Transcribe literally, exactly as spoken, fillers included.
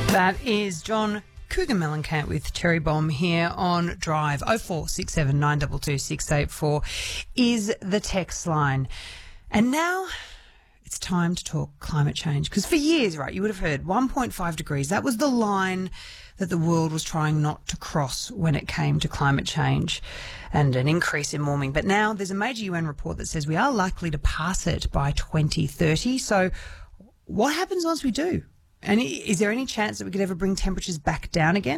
That is John Cougar Mellencamp with Terry Bomb here on Drive. oh four six seven nine two two six eight four is the text line. And now it's time to talk climate change, because for years, right, you would have heard one point five degrees. That was the line that the world was trying not to cross when it came to climate change and an increase in warming. But now there's a major U N report that says we are likely to pass it by twenty thirty. So what happens once we do? And is there any chance that we could ever bring temperatures back down again?